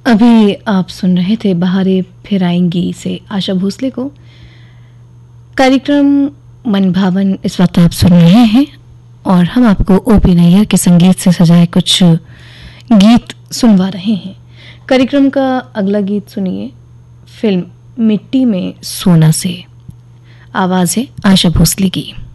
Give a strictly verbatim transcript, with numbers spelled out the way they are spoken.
अभी आप सुन रहे थे बहारें फिर आएंगी से आशा भोसले को। कार्यक्रम मन भावन इस वक्त आप सुन रहे हैं और हम आपको ओ पी नैयर के संगीत से सजाए कुछ गीत सुनवा रहे हैं। कार्यक्रम का अगला गीत सुनिए फिल्म मिट्टी में सोना से। आवाज़ है आशा भोसले की।